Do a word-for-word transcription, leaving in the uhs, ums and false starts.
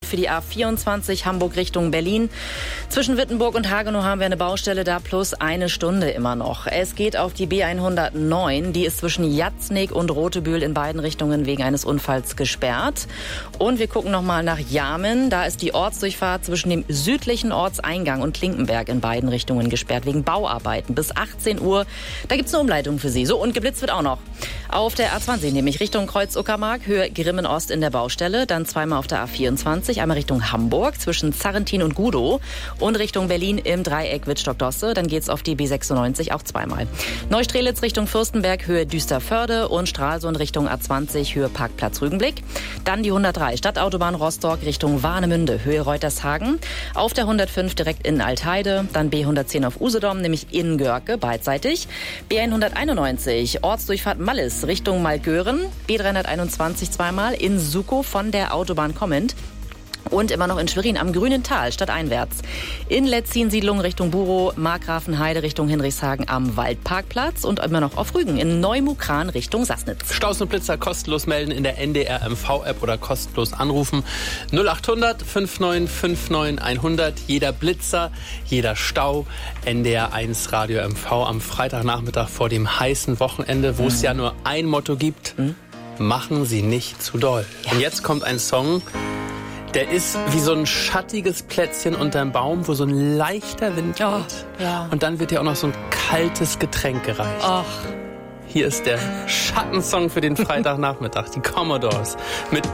für die A vierundzwanzig Hamburg Richtung Berlin. Zwischen Wittenburg und Hagenow haben wir eine Baustelle, da plus eine Stunde immer noch. Es geht auf die B hundertneun, die ist zwischen Jatznig und Rotebühl in beiden Richtungen wegen eines Unfalls gesperrt. Und wir gucken nochmal nach Jarmen, da ist die Ortsdurchfahrt zwischen dem südlichen Ortseingang und Klinkenberg in beiden Richtungen gesperrt wegen Bauarbeiten bis achtzehn Uhr. Da gibt's eine Umleitung für Sie. So, und geblitzt wird auch noch. Auf der A zwanzig, nämlich Richtung Kreuz-Uckermark, Höhe Grimmen-Ost in der Baustelle. Dann zweimal auf der A vierundzwanzig, einmal Richtung Hamburg zwischen Zarrentin und Gudow und Richtung Berlin im Dreieck Wittstock-Dosse. Dann geht's auf die B sechsundneunzig auch zweimal. Neustrelitz Richtung Fürstenberg, Höhe Düsterförde und Stralsund Richtung A zwanzig, Höhe Parkplatz Rügenblick. Dann die hundertdrei, Stadtautobahn Rostock Richtung Warnemünde, Höhe Reutershagen. Auf der hundertfünf direkt in Altheide. Dann B hundertzehn auf Usedom, nämlich in Görke beidseitig. B hunderteinundneunzig, Ortsdurchfahrt Mallis Richtung Malgören. B dreihunderteinundzwanzig zweimal in Sukow von der Autobahn kommend. Und immer noch in Schwerin am Grünen Tal, stadteinwärts. In Letzin-Siedlung Richtung Burow, Markgrafenheide Richtung Hinrichshagen am Waldparkplatz und immer noch auf Rügen in Neumukran Richtung Sassnitz. Staus und Blitzer kostenlos melden in der N D R M V-App oder kostenlos anrufen. null achthundert fünfundneunzig neunundfünfzig hundert. Jeder Blitzer, jeder Stau. N D R eins Radio M V am Freitagnachmittag vor dem heißen Wochenende, wo mhm. es ja nur ein Motto gibt. Mhm. Machen Sie nicht zu doll. Ja. Und jetzt kommt ein Song, der ist wie so ein schattiges Plätzchen unterm Baum, wo so ein leichter Wind weht. Oh, ja. Und dann wird dir auch noch so ein kaltes Getränk gereicht. Och. Hier ist der Schattensong für den Freitagnachmittag, die Commodores mit